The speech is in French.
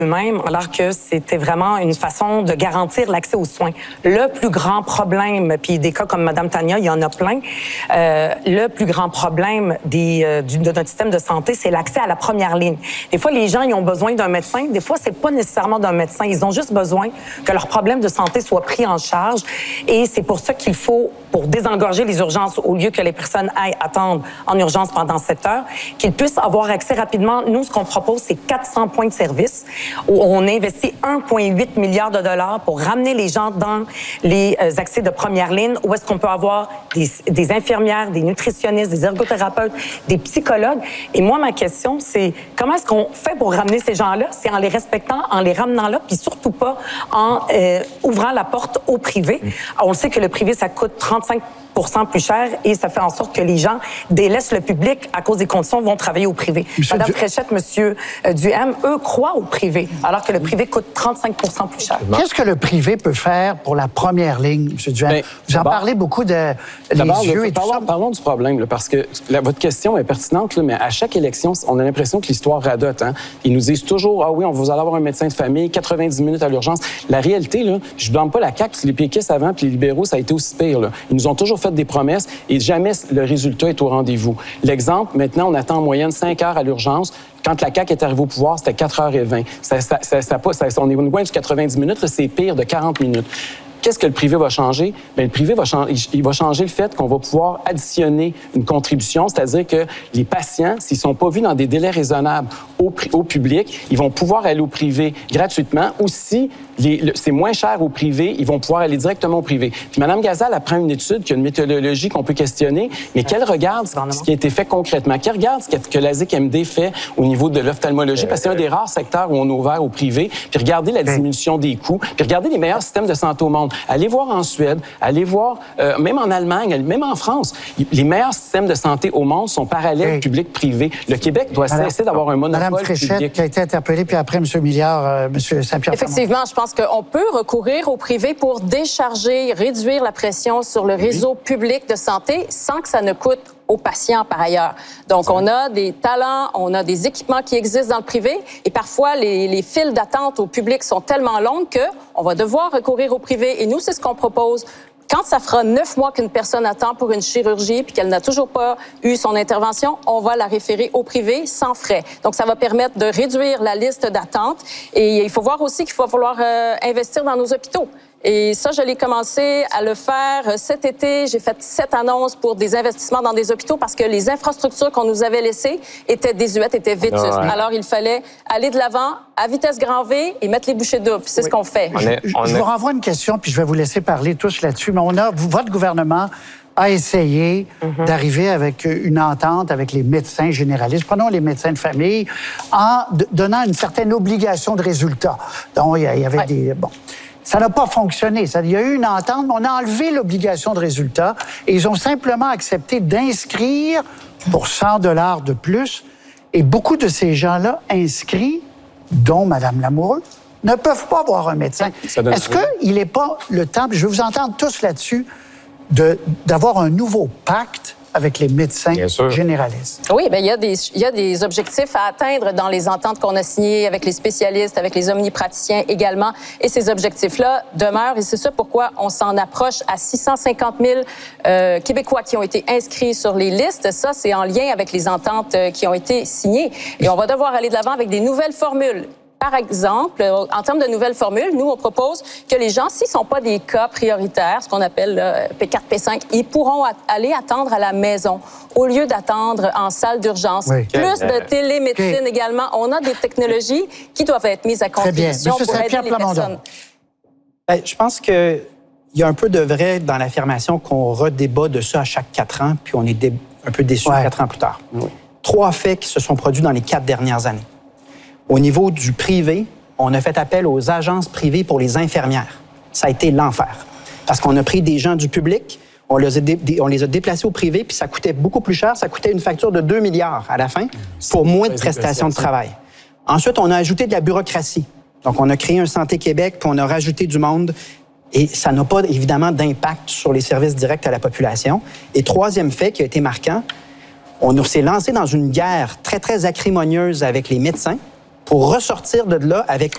eux-mêmes, alors que c'était vraiment une façon de garantir l'accès aux soins. Le plus grand problème, puis des cas comme Mme Tania, il y en a plein, le plus grand problème de notre système de santé, c'est l'accès à la première ligne. Des fois, les gens ils ont besoin d'un médecin, des fois, c'est pas nécessairement d'un médecin, ils ont juste besoin que leurs problèmes de santé soient pris en charge, et c'est pour ça qu'il faut, pour désengorger les urgences, au lieu que les personnes aillent attendre en urgence pendant 7 heures, qu'ils puissent avoir accès rapidement. Nous, ce qu'on propose, c'est 400 points de service, où on investit 1,8 milliard de dollars pour ramener les gens dans les accès de première ligne, où est-ce qu'on peut avoir des infirmières, des nutritionnistes, des ergothérapeutes, des psychologues. Et moi, ma question, c'est comment est-ce qu'on fait pour ramener ces gens-là? C'est en les respectant, en les ramenant là, puis surtout pas en ouvrant la porte au privé. On le sait que le privé, ça coûte 35% plus cher, et ça fait en sorte que les gens délaissent le public à cause des conditions, vont travailler au privé. Madame Fréchette, Monsieur Duhem, eux croient au privé, alors que le privé coûte 35% plus cher. Qu'est-ce que le privé peut faire pour la première ligne, M. Duhem? Vous en parlez beaucoup de les yeux et tout ça. Parlons du problème, là, parce que votre question est pertinente, là, mais à chaque élection, on a l'impression que l'histoire radote. Hein? Ils nous disent toujours, ah oui, vous allez avoir un médecin de famille, 90 minutes à l'urgence. La réalité, là, je ne blâme pas la CAQ, parce que les péquistes avant, puis les libéraux, ça a été aussi pire. Là. Ils nous ont toujours fait des promesses et jamais le résultat est au rendez-vous. L'exemple, maintenant, on attend en moyenne 5 heures à l'urgence. Quand la CAQ est arrivée au pouvoir, c'était 4h20. On est loin du 90 minutes, c'est pire de 40 minutes. Qu'est-ce que le privé va changer? Bien, le privé va changer le fait qu'on va pouvoir additionner une contribution, c'est-à-dire que les patients, s'ils ne sont pas vus dans des délais raisonnables au public, ils vont pouvoir aller au privé gratuitement, ou si c'est moins cher au privé, ils vont pouvoir aller directement au privé. Puis Mme Gazal apprend une étude qui a une méthodologie qu'on peut questionner, mais qu'elle regarde ce qui a été fait concrètement, qu'elle regarde ce que la ZIC-MD fait au niveau de l'ophtalmologie, parce que c'est un des rares secteurs où on a ouvert au privé, puis regardez la diminution des coûts, puis regardez les meilleurs systèmes de santé au monde. Allez voir en Suède, allez voir, même en Allemagne, même en France. Les meilleurs systèmes de santé au monde sont parallèles public-privé. Le Québec doit cesser d'avoir un monopole Mme Fréchette public. qui a été interpellée, puis après, M. Milliard, M. Saint-Pierre. Effectivement, je pense qu'on peut recourir au privé pour décharger, réduire la pression sur le réseau public de santé sans que ça ne coûte aux patients par ailleurs. Donc, on a des talents, on a des équipements qui existent dans le privé, et parfois, les files d'attente au public sont tellement longues qu'on va devoir recourir au privé. Et nous, c'est ce qu'on propose. Quand ça fera 9 mois qu'une personne attend pour une chirurgie puis qu'elle n'a toujours pas eu son intervention, on va la référer au privé sans frais. Donc, ça va permettre de réduire la liste d'attente. Et il faut voir aussi qu'il va falloir investir dans nos hôpitaux. Et ça, je l'ai commencé à le faire cet été. J'ai fait 7 annonces pour des investissements dans des hôpitaux parce que les infrastructures qu'on nous avait laissées étaient désuètes, étaient vétustes. Alors, il fallait aller de l'avant à vitesse grand V et mettre les bouchées doubles. C'est ce qu'on fait. Je vous renvoie une question, puis je vais vous laisser parler tous là-dessus. Mais votre gouvernement a essayé d'arriver avec une entente avec les médecins généralistes, prenons les médecins de famille, en donnant une certaine obligation de résultat. Donc, il y avait des... Bon. Ça n'a pas fonctionné. Il y a eu une entente, mais on a enlevé l'obligation de résultat et ils ont simplement accepté d'inscrire pour 100 $ de plus. Et beaucoup de ces gens-là inscrits, dont Mme Lamoureux, ne peuvent pas voir un médecin. Est-ce qu'il n'est pas le temps, je vais vous entendre tous là-dessus, d'avoir un nouveau pacte avec les médecins généralistes? Oui, bien, il y a des objectifs à atteindre dans les ententes qu'on a signées avec les spécialistes, avec les omnipraticiens également. Et ces objectifs-là demeurent. Et c'est ça pourquoi on s'en approche à 650 000 Québécois qui ont été inscrits sur les listes. Ça, c'est en lien avec les ententes qui ont été signées. Et on va devoir aller de l'avant avec des nouvelles formules. Par exemple, en termes de nouvelles formules, nous, on propose que les gens, s'ils ne sont pas des cas prioritaires, ce qu'on appelle P4, P5, ils pourront aller attendre à la maison au lieu d'attendre en salle d'urgence. Oui. Plus de télémédecine également. On a des technologies qui doivent être mises à contribution pour aider les personnes. Je pense qu'il y a un peu de vrai dans l'affirmation qu'on redébat de ça à chaque 4 ans, puis on est un peu déçus 4 ans plus tard. Oui. 3 faits qui se sont produits dans les 4 dernières années. Au niveau du privé, on a fait appel aux agences privées pour les infirmières. Ça a été l'enfer. Parce qu'on a pris des gens du public, on les a déplacés au privé, puis ça coûtait beaucoup plus cher. Ça coûtait une facture de 2 milliards à la fin pour moins de prestations de travail. Ensuite, on a ajouté de la bureaucratie. Donc, on a créé un Santé Québec, puis on a rajouté du monde. Et ça n'a pas, évidemment, d'impact sur les services directs à la population. Et troisième fait qui a été marquant, on s'est lancé dans une guerre très, très acrimonieuse avec les médecins pour ressortir de là avec